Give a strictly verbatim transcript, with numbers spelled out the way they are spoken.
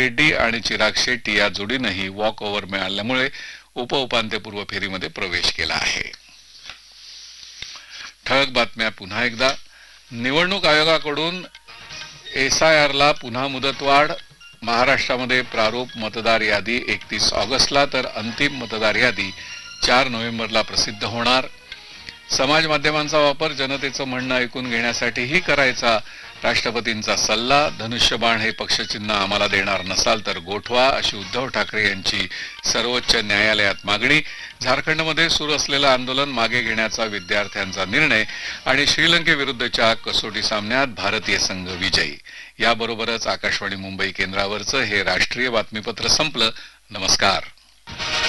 रेड्डी आणि चिराग शेट्टी या जोडीनेही walk over मिळाल्यामुळे उपउपांत्यपूर्व फेरीमध्ये प्रवेश केला आहे. ठळक बातम्या पुन्हा एकदा. निवडणूक आयोगाकडून एसआयआरला पुन्हा मुदतवाढ. महाराष्ट्रामध्ये प्रारूप मतदार यादी एकतीस ऑगस्टला तर अंतिम मतदार यादी चार नोव्हेंबरला प्रसिद्ध होणार. समाज माध्यमांचा वापर जनतेचं म्हणणं ऐकून घेण्यासाठीही करायचा, राष्ट्रपतींचा सल्ला. धनुष्यबाण हे पक्षचिन्ह आम्हाला देणार नसाल तर गोठवा, अशी उद्धव ठाकरे यांची सर्वोच्च न्यायालयात मागणी. झारखंडमध्ये सुरू असलेलं आंदोलन मागे घेण्याचा विद्यार्थ्यांचा निर्णय आणि श्रीलंकेविरुद्धच्या कसोटी सामन्यात भारतीय संघ विजयी. याबरोबरच आकाशवाणी मुंबई केंद्रावरचं हे राष्ट्रीय बातमीपत्र संपलं. नमस्कार.